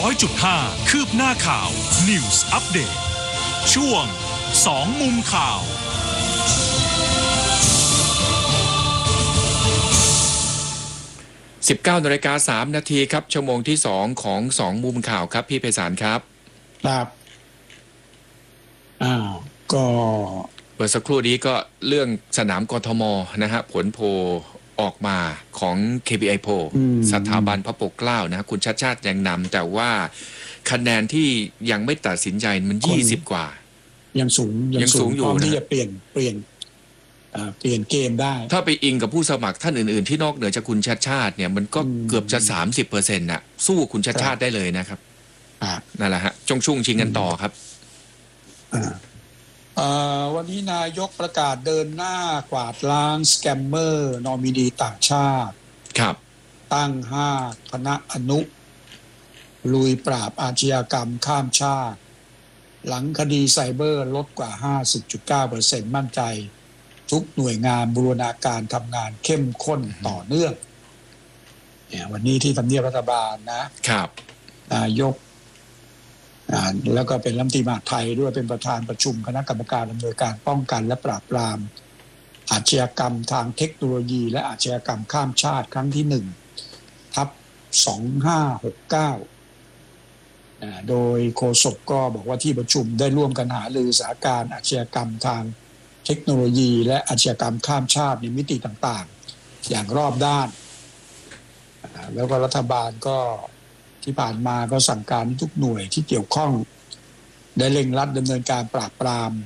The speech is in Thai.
100.5 คืบหน้าข่าว News Update ช่วง2มุมข่าว 19:03 น.ครับชั่วโมงที่2ของ2มุมข่าวครับพี่ไพศาลครับครับก็เมื่อสักครู่นี้ก็เรื่องสนามกทมนะฮะผลโพลออกมาของ KPI โพลสถาบันพระปกเกล้านะคุณชัดชาติยังนำแต่ว่าคะแนนที่ยังไม่ตัดสินใจมัน20กว่ายังสูงอยู่พร้อมที่จะเปลี่ยนเกมได้ถ้าไปอิงกับผู้สมัครท่านอื่นๆที่นอกเหนือจากคุณชัดชาติเนี่ยมันก็เกือบจะ 30% น่ะสู้คุณชัดชาติได้เลยนะครับนั่นแหละฮะช่วงชิงกันต่อครับวันนี้นายกประกาศเดินหน้ากวาดล้างสแกมเมอร์นอมินีต่างชาติครับตั้ง5คณะอนุลุยปราบอาชญากรรมข้ามชาติหลังคดีไซเบอร์ลดกว่า 50.9% มั่นใจทุกหน่วยงานบูรณาการทำงานเข้มข้นต่อเนื่องวันนี้ที่ทำเนียบรัฐบาลนะครับนายกแล้วก็เป็นรัฐมนตรีมหาดไทยด้วยเป็นประธานประชุมคณะกรรมการดำเนินการป้องกันและปราบปรามอาชญากรรมทางเทคโนโลยีและอาชญากรรมข้ามชาติครั้งที่1/2569โดยโฆษกก็บอกว่าที่ประชุมได้ร่วมกันหารือสถานการณ์อาชญากรรมทางเทคโนโลยีและอาชญากรรมข้ามชาติในมิติต่างๆอย่างรอบด้านแล้วก็รัฐบาลก็ที่ผ่านมาก็สั่งการให้ทุกหน่วยที่เกี่ยวข้องได้เร่งรัดดำเนินการปราบปราม